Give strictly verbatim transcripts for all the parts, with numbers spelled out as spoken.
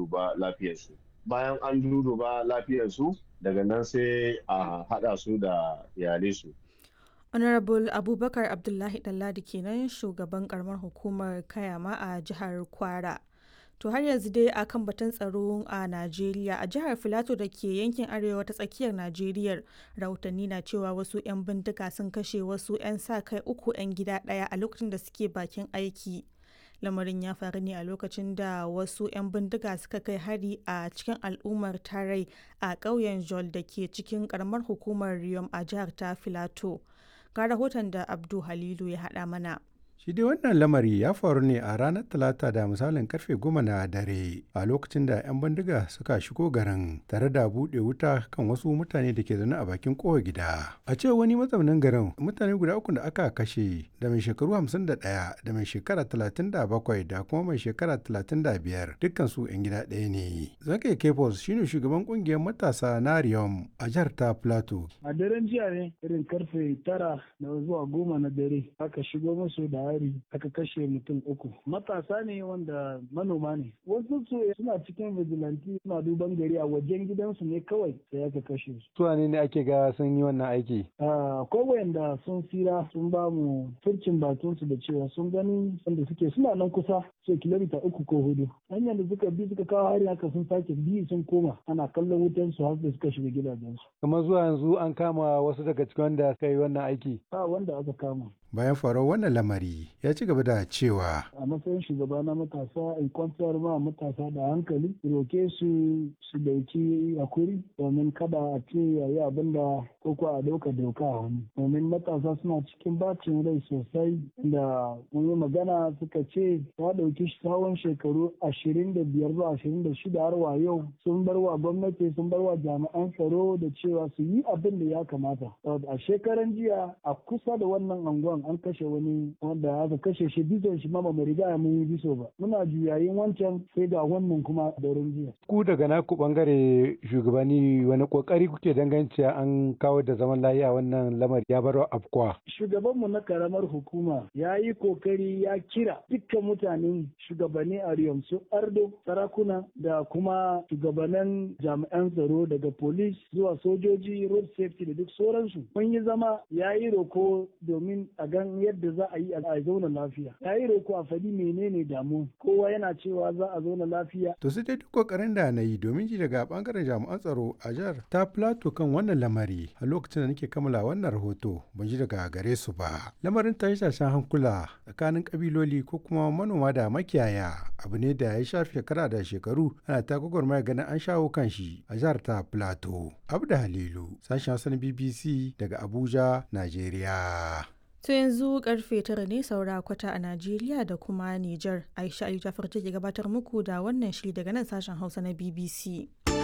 dudduba lafiyarsu. Bayan an dudduba lafiyarsu daga nan sai a haɗa su da iyalansu. Honorable Abubakar Abdullahi Ɗanladi kenan shugaban karamar hukumar Kayama a jihar Kwara. To har yanzu dai a kan batun tsaro a Najeriya, a jihar Filato da ke yankin arewa ta tsakiyar Najeriya, rahotanni na cewa wasu 'yan bindiga sun kashe wasu 'yan sa-kai uku 'yan gida ɗaya a lokacin da suke bakin aiki. Lamarin ya faru ne a lokacin da wasu 'yan bindiga suka kai hari a cikin al'ummar Tarai a ƙauyen Jol da ke cikin ƙaramar hukumar Riyom a jihar ta Filato. Ga rahoton da Abdu Halilu ya haɗa mana. Shi dai wannan lamari ya faru ne a ranar Talata da misalin karfe goma na dare a lokacin da 'yan bindiga suka shigo garin tare da buɗe wuta kan wasu mutane da ke zaune a bakin kowa gida. A cewa wani mazaunin garin, mutane guda uku da aka kashe da mai shekaru hamsin da ɗaya da mai shekara talatin da bakwai da kuma mai shekara talatin da biyar dukkan su 'yan gida ɗaya ne. Zakaye Kefos shine shugaban kungiyar matasa na Riyom a jihar ta Plateau. A daren jiya ne irin karfe tara da zuwa goma na dare aka shigo musu da hari aka kashe mutum uku. Matasa ne wanda manoma ne. Wasu su suna cikin vigilante suna duban gari a wajen gidansu ne kawai sai aka kashe su. Su ne ake ga sun yi wannan aiki? Ko wayanda sun tsira sun ba mu furcin batunsu da cewa sun gani wanda suke suna nan kusa sai kilomita uku ko hudu. Hanyar da suka bi suka kawo hari haka sun sake bi sun koma ana kallon wutan su har da suka shiga gidajensu. Kamar zuwa yanzu an kama wasu daga cikin wanda suka yi wannan aiki? Ba wanda aka kama. Bayan faruwar wannan lamari ya ci gaba da cewa a matsayin shugaba na matasa in kwantar ma matasa da hankali roke su su dauki hakuri domin kada a ce yayi abin da ko a dauka doka a hannu domin matasa suna cikin bacin rai sosai da mun yi magana suka ce ta dauki tsawon shekaru ashirin da biyar zuwa ashirin da shida har wa yau sun bar wa gwamnati sun bar wa jami'an tsaro da cewa su yi abin da ya kamata. A shekaran jiya a kusa da wannan anguwan an kashe wani wanda aka kashe shi bison shi ma ba mu riga mun yi biso ba muna juyayin wancan sai ga wannan kuma daren jiya. Ku daga naku bangare shugabanni wani kokari kuke danganci an kawo da zaman lafiya wannan lamari ya bar afkuwa? Shugabanmu na karamar hukuma ya yi kokari ya kira dukkan mutanen shugabanni a Riyom su Ardo sarakuna da kuma shugabannin jami'an tsaro daga police zuwa sojoji road safety da duk sauransu mun yi zama ya yi roko domin a gan yadda za a yi a zauna lafiya. Ya yi roko a faɗi menene damu. Kowa yana cewa za a zauna lafiya. To sai dai duk kokarin da na yi domin ji daga bangaren jami'an tsaro a jihar ta Plateau kan wannan lamari a lokacin da nake kammala wannan rahoto ban ji daga gare su ba. Lamarin tashe-tashen hankula tsakanin kabiloli ko kuma manoma da makiyaya abu ne da ya shafi shekara da shekaru ana ta gwagwarmaya ganin an shawo kan shi a jihar ta Plateau. Abda Halilu, sashen Hausa na B B C daga Abuja, Najeriya. To yanzu karfe tara ne saura kwata a Najeriya da kuma Nijar. Aisha Ali Jafar take gabatar muku da wannan shiri daga nan sashen Hausa na B B C.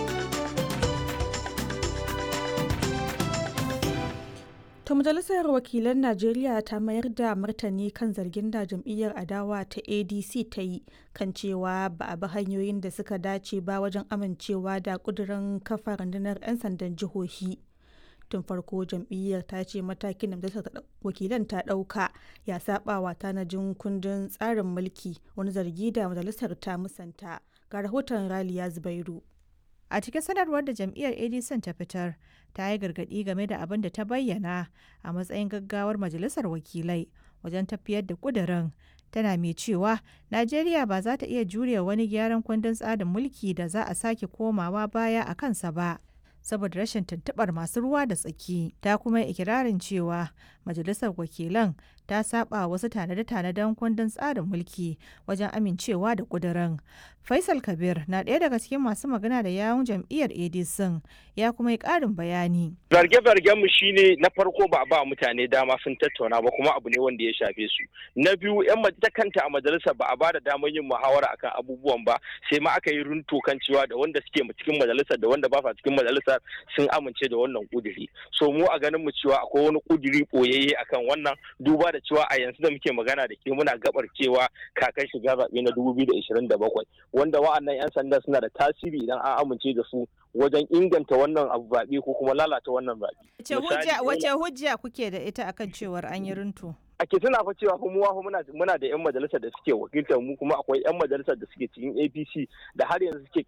To Majalisar Wakilan Najeriya ta mayar da martani kan zargin da jam'iyyar adawa ta A D C ta yi kan cewa ba a bi hanyoyin da suka dace ba wajen amincewa da ƙudurin kafa rundunar 'yan sandan jihohi. Tun farko jam'iyyar ta ce matakin da majalisar wakilan ta ɗauka ya saba wa tanajin kundin tsarin mulki wani zargi da majalisar ta musanta. Ga rahoton Raliya Zubairu. A cikin sanarwar da jam'iyyar A D C ta fitar, ta yi gargaɗi game da abin da ta bayyana a matsayin gaggawar majalisar wakilai wajen tafiyar da ƙudurin. Tana mai cewa Najeriya ba za ta iya jure wani gyaran kundin tsarin mulki da za a sake komawa baya a kansa ba. Saboda rashin tuntuɓar masu ruwa da tsaki, ta kuma yi ikirarin cewa majalisar wakilan ta saba wasu tanade-tanaden kundin tsarin mulki wajen amincewa da ƙudurin. Faisal Kabir na ɗaya daga cikin masu magana da yawun jam'iyyar A D C ya kuma yi ƙarin bayani. Zarge-zargen mu shine na farko ba a ba mutane dama sun tattauna ba kuma abu ne wanda ya shafe su. Na biyu yan ta kanta a majalisar ba a ba da damar yin muhawara akan abubuwan ba sai ma aka yi runto kan cewa da wanda suke cikin majalisar da wanda ba sa cikin majalisar sun amince da wannan kuduri. So mu a ganin mu cewa akwai wani kuduri boyayye akan wannan duba da cewa a yanzu da muke magana da ke muna gabar cewa kakan shiga zaɓe na dubu biyu da ashirin da bakwai wanda wa'annan 'yan sanda suna da tasiri idan an amince da su wajen inganta wannan abu zaɓe ko kuma lalata wannan zaɓe. Wace hujja kuke da ita akan cewar an yi runtu? ake tuna fa cewa kuma muna muna da yan majalisar da suke wakiltar mu kuma akwai yan majalisar da suke cikin A P C da har yanzu suke